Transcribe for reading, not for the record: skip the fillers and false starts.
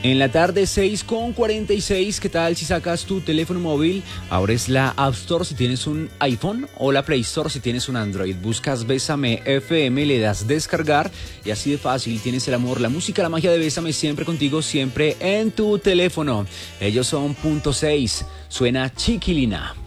En la tarde 6:46, ¿qué tal si sacas tu teléfono móvil? Abres la App Store si tienes un iPhone o la Play Store si tienes un Android. Buscas Bésame FM, le das descargar y así de fácil tienes el amor, la música, la magia de Bésame siempre contigo, siempre en tu teléfono. Ellos son Punto 6, suena Chiquilina.